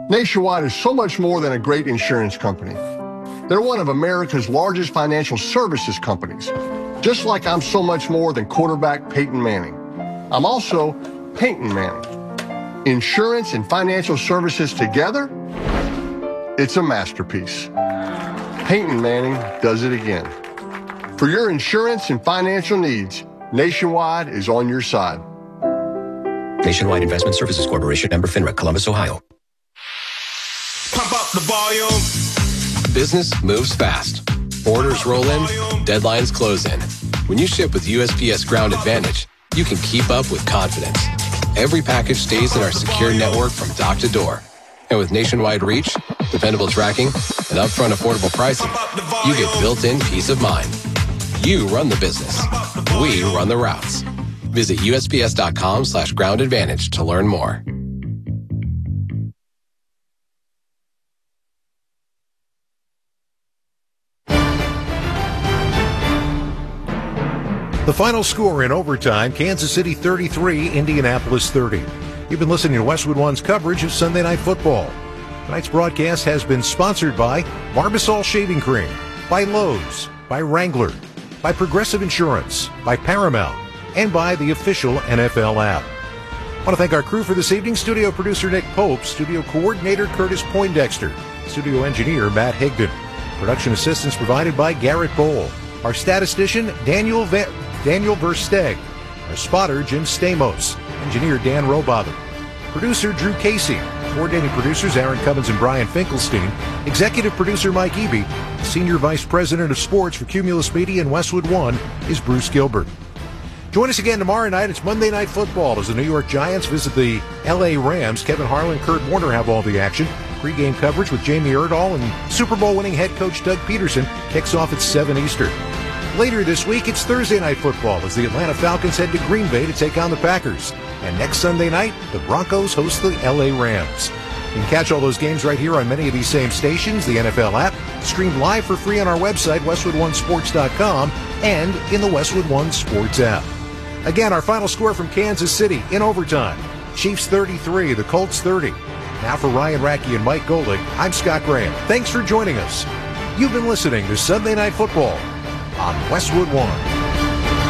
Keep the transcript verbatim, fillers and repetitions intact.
Nationwide is so much more than a great insurance company. They're one of America's largest financial services companies, just like I'm so much more than quarterback Peyton Manning. I'm also Peyton Manning. Insurance and financial services together, it's a masterpiece. Peyton Manning does it again. For your insurance and financial needs, Nationwide is on your side. Nationwide Investment Services Corporation, member FINRA, Columbus, Ohio. Pump up the volume. Business moves fast. Orders roll in, deadlines close in. When you ship with U S P S Ground Advantage, you can keep up with confidence. Every package stays in our secure network from dock to door. And with nationwide reach, dependable tracking, and upfront affordable pricing, you get built-in peace of mind. You run the business. We run the routes. Visit U S P S dot com slash ground advantage to learn more. The final score in overtime, Kansas City thirty-three, Indianapolis thirty. You've been listening to Westwood One's coverage of Sunday Night Football. Tonight's broadcast has been sponsored by Barbasol Shaving Cream, by Lowe's, by Wrangler, by Progressive Insurance, by Paramount, and by the official N F L app. I want to thank our crew for this evening. Studio producer Nick Pope, studio coordinator Curtis Poindexter, studio engineer Matt Higdon. Production assistance provided by Garrett Bowl. Our statistician Daniel Va- Daniel Versteg. Our spotter Jim Stamos. Engineer Dan Robotham. Producer Drew Casey. Coordinating producers Aaron Cummins and Brian Finkelstein. Executive producer Mike Eby. Senior Vice President of Sports for Cumulus Media and Westwood One is Bruce Gilbert. Join us again tomorrow night. It's Monday Night Football as the New York Giants visit the L A Rams. Kevin Harlan, Kurt Warner have all the action. Pre-game coverage with Jamie Erdahl and Super Bowl winning head coach Doug Peterson kicks off at seven Eastern. Later this week, it's Thursday Night Football as the Atlanta Falcons head to Green Bay to take on the Packers. And next Sunday night, the Broncos host the L A Rams. You can catch all those games right here on many of these same stations, the N F L app, streamed live for free on our website, westwood one sports dot com, and in the Westwood One Sports app. Again, our final score from Kansas City in overtime. Chiefs thirty-three, the Colts thirty. Now for Ryan Rackey and Mike Golick, I'm Scott Graham. Thanks for joining us. You've been listening to Sunday Night Football on Westwood One.